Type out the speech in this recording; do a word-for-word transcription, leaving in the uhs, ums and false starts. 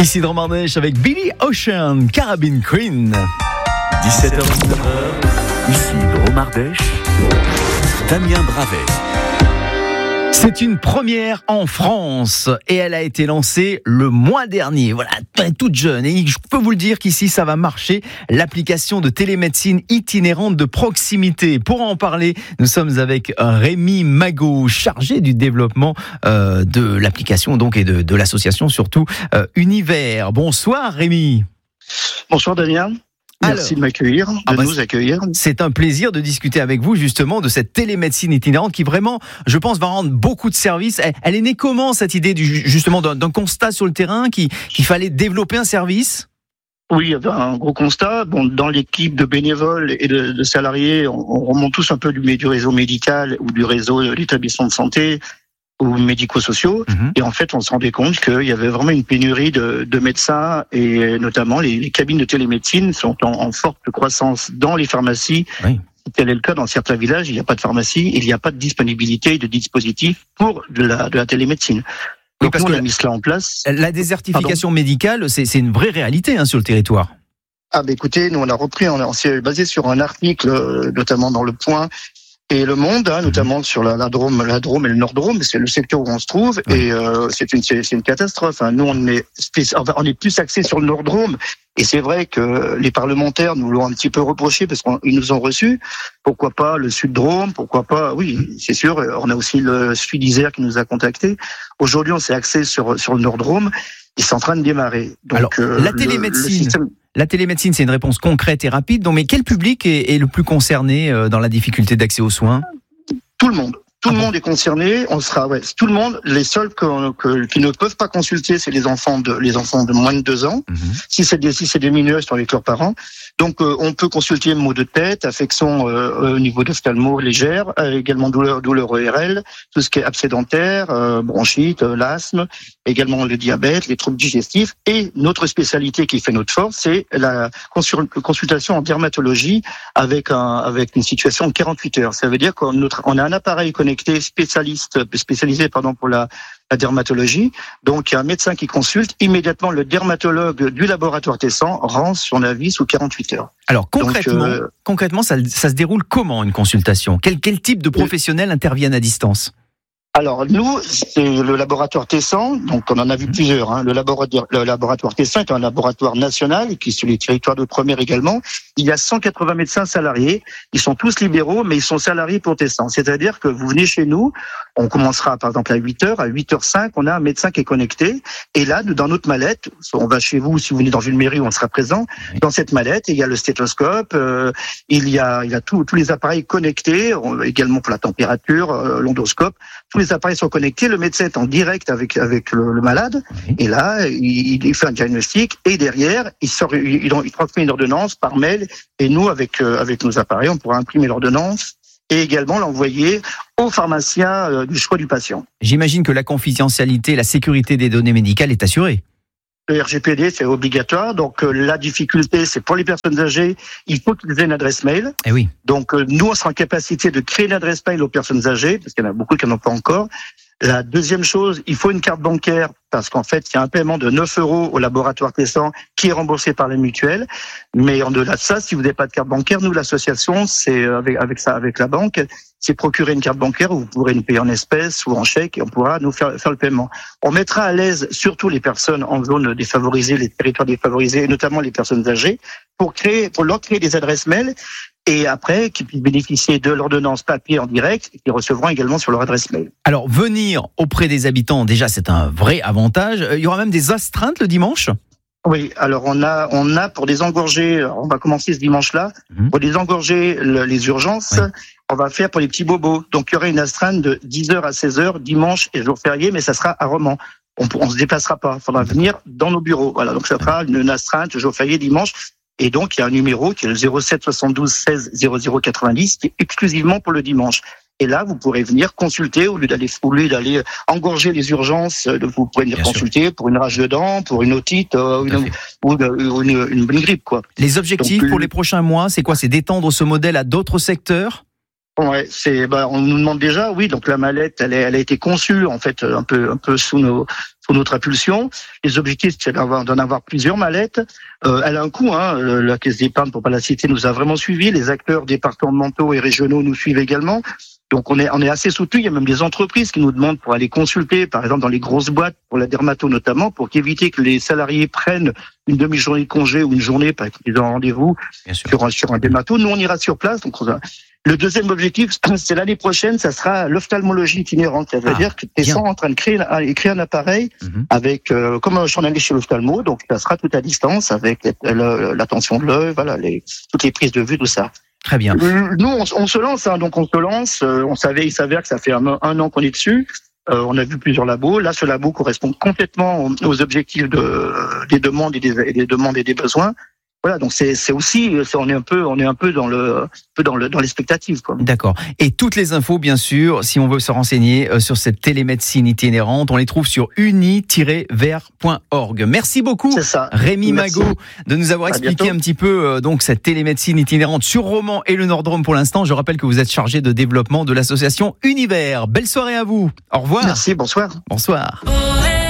Ici Dromardèche avec Billy Ocean, Caribbean Queen. dix-sept heures dix-neuf heures, ici Dromardèche, Damien Bravet. C'est une première en France et elle a été lancée le mois dernier. Voilà, toute jeune. Et je peux vous le dire qu'ici, ça va marcher. L'application de télémédecine itinérante de proximité. Pour en parler, nous sommes avec Rémi Magot, chargé du développement euh, de l'application donc et de, de l'association surtout euh, Univers. Bonsoir Rémi. Bonsoir Damien. Merci Alors, de m'accueillir, de ah bah nous accueillir. C'est un plaisir de discuter avec vous justement de cette télémédecine itinérante qui vraiment, je pense, va rendre beaucoup de services. Elle, elle est née comment cette idée du, justement d'un, d'un constat sur le terrain qui, qu'il fallait développer un service ? Oui, il y avait un gros constat. Bon, dans l'équipe de bénévoles et de, de salariés, on, on remonte tous un peu du, du réseau médical ou du réseau de l'établissement de santé ou médico-sociaux. Mmh. Et en fait, on se rendait compte qu'il y avait vraiment une pénurie de, de médecins et notamment les, les cabines de télémédecine sont en, en forte croissance dans les pharmacies. Oui. Tel est le cas dans certains villages, il n'y a pas de pharmacie, il n'y a pas de disponibilité de dispositifs pour de la, de la télémédecine. Donc oui, parce nous, on a mis cela en place. La désertification Pardon médicale, c'est, c'est une vraie réalité hein, sur le territoire. Ah bah écoutez, nous on a repris, on, a, on s'est basé sur un article, notamment dans Le Point, et Le Monde, hein, notamment sur la, la Drôme, la Drôme et le Nord-Drôme, c'est le secteur où on se trouve, oui. et euh, c'est une c'est, c'est une catastrophe. Hein. Nous, on est enfin, on est plus axé sur le Nord-Drôme, et c'est vrai que les parlementaires nous l'ont un petit peu reproché parce qu'ils nous ont reçus. Pourquoi pas le Sud-Drôme ? Pourquoi pas ? Oui, c'est sûr. On a aussi le Sud-Isère qui nous a contactés. Aujourd'hui, on s'est axé sur sur le Nord-Drôme. Et c'est en train de démarrer. Donc, Alors, euh, la télémédecine. Le, le système... La télémédecine, c'est une réponse concrète et rapide. Donc, mais quel public est, est le plus concerné dans la difficulté d'accès aux soins ? Tout le monde. Tout ah le bon monde est concerné. On sera, ouais, tout le monde. Les seuls que, que, qui ne peuvent pas consulter, c'est les enfants de, les enfants de moins de deux ans. Mm-hmm. Si c'est des, si c'est des mineurs, ils sont avec leurs parents. Donc, euh, on peut consulter maux de tête, affection euh, au niveau d'ophtalmo légère, euh, également douleur, douleur O R L, tout ce qui est abcès dentaire, euh, bronchite, euh, l'asthme, également le diabète, les troubles digestifs. Et notre spécialité qui fait notre force, c'est la consultation en dermatologie avec un, avec une situation de quarante-huit heures. Ça veut dire qu'on on a un appareil connecté spécialiste, spécialisé, pardon, pour la, la dermatologie. Donc, il y a un médecin qui consulte. Immédiatement, le dermatologue du laboratoire Tessan rend son avis sous quarante-huit heures. Alors, concrètement, Donc, euh, concrètement ça, ça se déroule comment, une consultation ? Quel, quel type de professionnels euh, interviennent à distance ? Alors, nous, c'est le laboratoire Tessan. Donc, on en a vu mmh. plusieurs. Hein. Le laboratoire, le laboratoire Tessan est un laboratoire national qui est sur les territoires d'outre-mer également. Il y a cent quatre-vingts médecins salariés. Ils sont tous libéraux, mais ils sont salariés pour Tessan. C'est-à-dire que vous venez chez nous, on commencera par exemple à huit heures. À huit heures cinq, on a un médecin qui est connecté. Et là, dans notre mallette, on va chez vous, si vous venez dans une mairie, on sera présent. Mmh. Dans cette mallette, il y a le stéthoscope, euh, il y a, il y a tout, tous les appareils connectés, également pour la température, euh, l'ondoscope. Tous les appareils sont connectés, le médecin est en direct avec avec le, le malade, oui. et là il, il fait un diagnostic et derrière il sort, il, il, il transmet une ordonnance par mail et nous avec euh, avec nos appareils on pourra imprimer l'ordonnance et également l'envoyer au pharmacien euh, du choix du patient. J'imagine que la confidentialité, la sécurité des données médicales est assurée. Le R G P D, c'est obligatoire. Donc, euh, la difficulté, c'est pour les personnes âgées, il faut qu'ils aient une adresse mail. Eh oui. Donc, euh, nous, on sera en capacité de créer une adresse mail aux personnes âgées, parce qu'il y en a beaucoup qui n'en ont pas encore. La deuxième chose, il faut une carte bancaire, parce qu'en fait, il y a un paiement de neuf euros au laboratoire Tessan qui est remboursé par la mutuelle. Mais en delà de ça, si vous n'avez pas de carte bancaire, nous, l'association, c'est avec, avec ça, avec la banque, c'est procurer une carte bancaire où vous pourrez nous payer en espèces ou en chèque et on pourra nous faire, faire le paiement. On mettra à l'aise surtout les personnes en zone défavorisée, les territoires défavorisés, et notamment les personnes âgées, pour créer, pour leur créer des adresses mail et après qu'ils puissent bénéficier de l'ordonnance papier en direct et qu'ils recevront également sur leur adresse mail. Alors, venir auprès des habitants, déjà, c'est un vrai avantage. Il y aura même des astreintes le dimanche ? Oui, alors on a on a pour désengorger, on va commencer ce dimanche-là, mmh. pour désengorger le, les urgences, oui. on va faire pour les petits bobos. Donc il y aura une astreinte de dix heures à seize heures dimanche et jour férié, mais ça sera à Romans. On on se déplacera pas, il faudra venir dans nos bureaux. Voilà, donc ça sera une, une astreinte jour férié dimanche. Et donc il y a un numéro qui est le zéro sept soixante-douze seize zéro zéro quatre-vingt-dix qui est exclusivement pour le dimanche. Et là, vous pourrez venir consulter au lieu d'aller, au lieu d'aller engorger les urgences. Vous pourrez venir Bien consulter sûr. Pour une rage de dents, pour une otite euh, une, ou une, une, une bonne grippe, quoi. Les objectifs Donc, pour les prochains mois, c'est quoi ? C'est d'étendre ce modèle à d'autres secteurs ? Ouais, c'est, bah, on nous demande déjà, oui, donc la mallette, elle, est, elle a été conçue en fait un peu, un peu sous nos, sous notre impulsion. Les objectifs, c'est d'avoir, d'en avoir plusieurs mallettes. Euh, elle a un coût, hein. La Caisse d'épargne, pour pas la citer, nous a vraiment suivis. Les acteurs départementaux et régionaux nous suivent également. Donc on est, on est assez soutenus. Il y a même des entreprises qui nous demandent pour aller consulter, par exemple dans les grosses boîtes, pour la dermato notamment, pour éviter que les salariés prennent une demi-journée de congé ou une journée, parce qu'ils ont un rendez-vous sur un, sur un dermato. Nous, on ira sur place. Donc on a... Le deuxième objectif, c'est l'année prochaine, ça sera l'ophtalmologie itinérante. Ça veut ah, dire que tu es en train de créer, créer un appareil mm-hmm. avec, euh, comme un journaliste chez l'ophtalmo, donc ça sera tout à distance avec l'attention de l'œil, voilà, les, toutes les prises de vue, tout ça. Très bien. Nous, on, on se lance, hein, donc on se lance. Euh, on savait, il s'avère que ça fait un, un an qu'on est dessus. Euh, on a vu plusieurs labos. Là, ce labo correspond complètement aux, aux objectifs de, des demandes et des, et des demandes et des besoins. Voilà, donc c'est, c'est aussi, c'est, on est un peu, on est un peu dans le, un peu dans le, dans l'expectative, quoi. D'accord. Et toutes les infos, bien sûr, si on veut se renseigner sur cette télémédecine itinérante, on les trouve sur uni tiret vert point org. Merci beaucoup, Rémi Merci. Magot, de nous avoir expliqué un petit peu euh, donc cette télémédecine itinérante sur Romans et le Nord-Drôme pour l'instant. Je rappelle que vous êtes chargé de développement de l'association Univers. Belle soirée à vous. Au revoir. Merci. Bonsoir. Bonsoir.